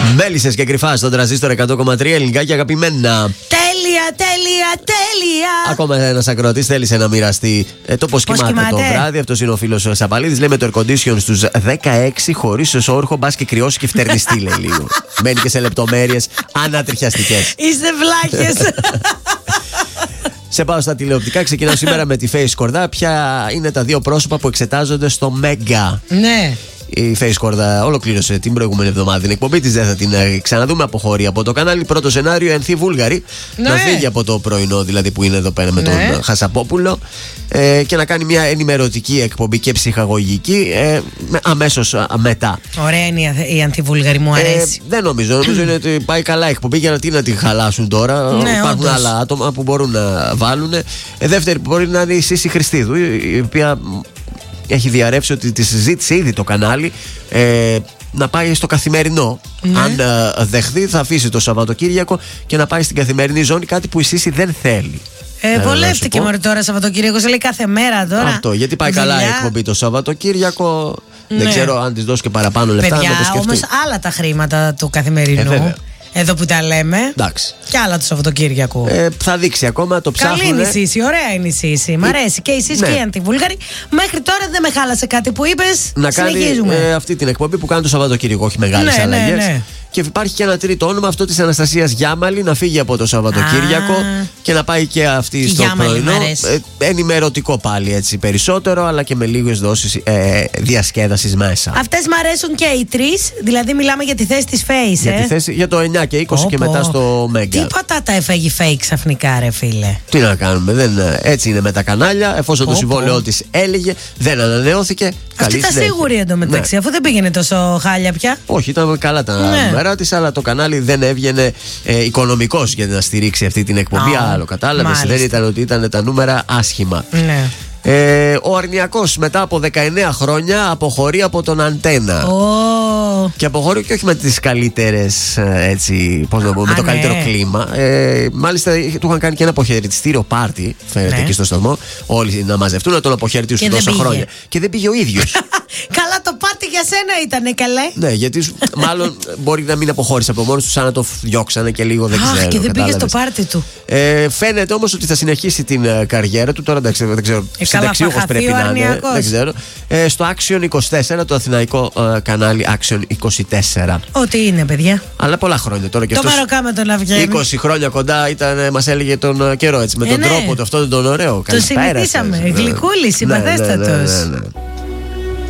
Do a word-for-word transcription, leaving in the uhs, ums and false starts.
Μέλισσες και κρυφά στον τραζίστορ εκατό κόμμα τρία, ελληνικά και αγαπημένα. Τέλεια, τέλεια, τέλεια. Ακόμα ένας ακροατής θέλησε να μοιραστεί ε, το πώς κοιμάται, κοιμάται το βράδυ. Αυτός είναι ο φίλος Σαπαλίδης. Λέει με το air condition στους δεκαέξι, χωρίς εσώρουχο, μπας και κρυώσει και φτερνιστεί, λέει λίγο. Μένει και σε λεπτομέρειες ανατριχιαστικές. Είστε βλάχες. Σε πάω στα τηλεοπτικά. Ξεκινάω σήμερα με τη Face Κορδά. Ποια είναι τα δύο πρόσωπα που εξετάζονται στο Μέγκα. Ναι. Η Face Κορδά ολοκλήρωσε την προηγούμενη εβδομάδα την εκπομπή της. Δεν θα την ξαναδούμε. Αποχωρεί από το κανάλι. Πρώτο σενάριο, Ενθή Βούλγαρη. Ναι. Να φύγει από το πρωινό, δηλαδή που είναι εδώ πέρα με τον ναι. Χασαπόπουλο. Ε, και να κάνει μια ενημερωτική εκπομπή και ψυχαγωγική ε, αμέσως α, μετά. Ωραία είναι η Ανθιβούλγαρη, μου αρέσει. Ε, δεν νομίζω. Νομίζω είναι ότι πάει καλά η εκπομπή. Για να τι να τη χαλάσουν τώρα. Ναι, υπάρχουν όντως. άλλα άτομα που μπορούν να βάλουν. Ε, δεύτερη μπορεί να είναι η Σύση Χριστίδου, η οποία έχει διαρρεύσει ότι τη συζήτησε ήδη το κανάλι ε, να πάει στο καθημερινό. Ναι. Αν ε, δεχθεί, θα αφήσει το Σαββατοκύριακο και να πάει στην καθημερινή ζώνη, κάτι που η Σύση δεν θέλει. Ε, βολεύτηκε μόλι τώρα Σαββατοκύριακο, σε λέει κάθε μέρα τώρα. Αυτό, γιατί πάει δουλειά. Καλά η εκπομπή το Σαββατοκύριακο. Ναι. Δεν ξέρω αν τη δώσει και παραπάνω λεφτά. Παιδιά, να το σκεφτεί. όμως άλλα τα χρήματα του καθημερινού. Ε, Εδώ που τα λέμε. Εντάξει. Και άλλα το Σαββατοκύριακο. Ε, θα δείξει ακόμα, το ψάχνουν. Καλή είναι η Σύση, ωραία είναι η Σύση. Μ' αρέσει και η Σύση ναι. και η Ανθιβούλγαρη. Μέχρι τώρα δεν με χάλασε κάτι που είπες. Να συνεχίζουμε. κάνει ε, αυτή την εκπομπή που κάνει το Σαββατοκύριακο. Όχι μεγάλες ναι, αλλαγές. Ναι, ναι. Και υπάρχει και ένα τρίτο όνομα, αυτό της Αναστασίας Γιάμαλη, να φύγει από το Σαββατοκύριακο Α, και να πάει και αυτή και στο πρωινό. Ε, ενημερωτικό πάλι έτσι περισσότερο, αλλά και με λίγες δόσεις ε, διασκέδασης μέσα. Αυτές μ' αρέσουν και οι τρεις, δηλαδή μιλάμε για τη θέση της Face. Για, ε. τη θέση, για το εννιά και είκοσι oh, και μετά στο Μέγκα. Τι πατάτα έφαγε Fake ξαφνικά, ρε φίλε. Τι να κάνουμε, δεν, έτσι είναι με τα κανάλια. Εφόσον oh, το συμβόλαιό oh. της έλεγε, δεν ανανεώθηκε. Αυτή ήταν σίγουρη εντωμεταξύ, ναι. αφού δεν πήγαινε τόσο χάλια πια. Όχι, ήταν καλά τα ναι. νούμερα της, αλλά το κανάλι δεν έβγαινε ε, οικονομικός για να στηρίξει αυτή την εκπομπή. Oh, άλλο κατάλαβες, δεν ήταν ότι ήταν τα νούμερα άσχημα. Ναι. Ε, ο Αρνιακός μετά από δεκαεννέα χρόνια αποχωρεί από τον Αντένα. Oh. Και αποχωρεί και όχι με τις καλύτερες, έτσι, πώς να πω, με το ναι. καλύτερο κλίμα. Ε, μάλιστα του είχαν κάνει και ένα αποχαιρετιστήριο πάρτι, φαίνεται ναι. εκεί στο σταθμό. Όλοι να μαζευτούν, να τον αποχαιρετήσουν τόσα χρόνια. Και δεν πήγε ο ίδιος. Καλά, το πάρτι για σένα ήτανε, καλέ. Ναι, γιατί μάλλον μπορεί να μην αποχώρησε από μόνος του, σαν να το διώξανε και λίγο, δεν ξέρω. Αχ, και δεν πήγε στο πάρτι του. Ε, φαίνεται όμως ότι θα συνεχίσει την uh, καριέρα του. Τώρα δεν ξέρω, δεν ξέρω ε, συνταξιούχος πρέπει να είναι. Δεν ξέρω. Ε, στο Action είκοσι τέσσερα, το αθηναϊκό uh, κανάλι Action είκοσι τέσσερα. Ό,τι είναι, παιδιά. Αλλά πολλά χρόνια τώρα και το αυτός. Το μεροκάμε τον Αυγέννη. είκοσι χρόνια κοντά ήταν, μας έλεγε τον uh, καιρό έτσι. Με ε, τον ναι. τρόπο του, αυτό τον ωραίο. Το συνηθίσαμε. Γλυκούλη, συμπαθέστατος. Ναι, ναι, ναι, ναι, ναι.